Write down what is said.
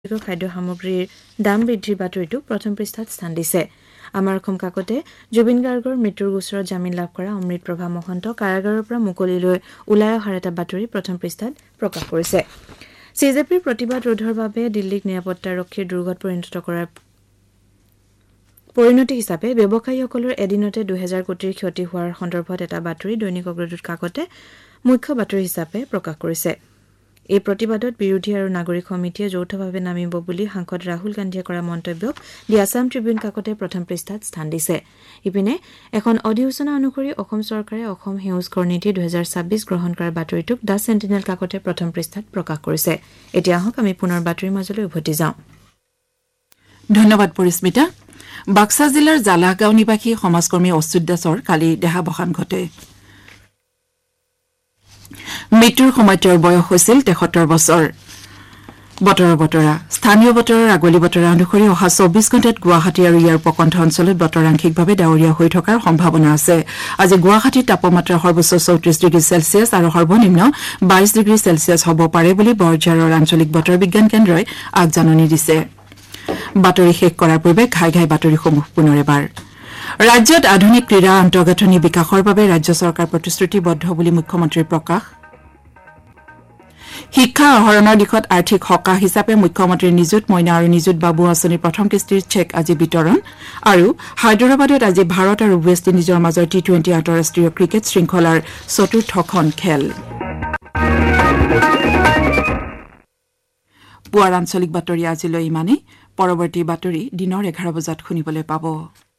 খাদ্য সামগ্ৰীৰ দাম বৃদ্ধিৰ বাতৰিটো প্ৰথম পৃষ্ঠাত স্থান দিছে। আমাৰ অসম কাকতে জুবিন গাৰ্গৰ মৃত্যুৰ গোচৰত জামিন লাভ কৰা অমৃত প্ৰভা মহন্ত কাৰাগাৰৰ পৰা মুকলিলৈ ওলাই অহাৰ এটা বাতৰি প্ৰথম পৃষ্ঠাত প্ৰকাশ কৰিছে। CJPৰ প্ৰতিবাদ ৰোধৰ বাবে দিল্লীক নিৰাপত্তাৰক্ষীৰ দুৰ্গত পৰিণতি হিচাপে ব্যৱসায়ীসকলৰ এদিনতে 2000 কোটিৰ ক্ষতি হোৱাৰ সন্দৰ্ভত এটা বাতৰি দৈনিক অগ্ৰদূত কাকতে মুখ্য বাতৰি হিচাপে প্ৰকাশ কৰিছে। এই প্ৰতিবাদত বিৰোধী আৰু নাগৰিক সমিতিয়ে যৌথভাৱে নামিব বুলি সাংসদ ৰাহুল গান্ধীয়ে কৰা মন্তব্যক দি আছাম ট্ৰিবিউন কাকতে প্ৰথম পৃষ্ঠাত স্থান দিছে। ইপিনে এখন অধিসূচনা অনুসৰি অসম চৰকাৰে অসম সেউজ কৰ নীতি 2026 গ্ৰহণ কৰাৰ বাতৰিটোক দ্য চেণ্টিনেল কাকতে প্ৰথম পৃষ্ঠাত প্ৰকাশ কৰিছে। এতিয়া আহক আমি পুনৰ বাতৰিৰ মাজলৈ উভতি যাওঁ। ধন্যবাদ পৰিস্মিতা। বাক্সা জিলাৰ জালাহগাঁও নিবাসী সমাজকৰ্মী অচ্যুত দাসৰ কালি দেহাৱসান ঘটে। মৃত্যুৰ সময়ত তেওঁৰ বয়স হৈছিল 73 বছৰ। বতৰৰ বতৰা স্থানীয় বতৰৰ আগলি বতৰা অনুসৰি অহা 24 ঘণ্টাত গুৱাহাটী আৰু ইয়াৰ উপকণ্ঠ অঞ্চলত বতৰ আংশিকভাৱে ডাৱৰীয়া হৈ থকাৰ সম্ভাৱনা আছে। আজি গুৱাহাটীৰ তাপমাত্ৰা সৰ্বোচ্চ 34 ডিগ্ৰী চেলছিয়াছ আৰু সৰ্বনিম্ন 22 ডিগ্ৰী চেলছিয়াছ হ'ব পাৰে বুলি বৰঝাৰৰ আঞ্চলিক বতৰ বিজ্ঞান কেন্দ্ৰই আগজাননী দিছে। বাতৰি শেষ কৰাৰ পূৰ্বে ঘাই ঘাই বাতৰিসমূহ পুনৰ এবাৰ। ৰাজ্যত আধুনিক ক্ৰীড়া আন্তঃগাঁথনি বিকাশৰ বাবে ৰাজ্য চৰকাৰ প্ৰতিশ্ৰুতিবদ্ধ বুলি মুখ্যমন্ত্ৰীৰ প্ৰকাশ। শিক্ষা আহৰণৰ দিশত আৰ্থিক সকাহ হিচাপে মুখ্যমন্ত্ৰীৰ নিযুত মইনা আৰু নিযুত বাবু আঁচনিৰ প্ৰথম কিস্তিৰ চেক আজি বিতৰণ। আৰু হায়দৰাবাদত আজি ভাৰত আৰু ৱেষ্ট ইণ্ডিজৰ মাজৰ T20 আন্তঃৰাষ্ট্ৰীয় ক্ৰিকেট শৃংখলাৰ চতুৰ্থখন খেল। পুৱাৰ আঞ্চলিক বাতৰি আজিলৈ ইমানেই। পৰৱৰ্তী বাতৰি দিনৰ 11 বজাত শুনিবলৈ পাব।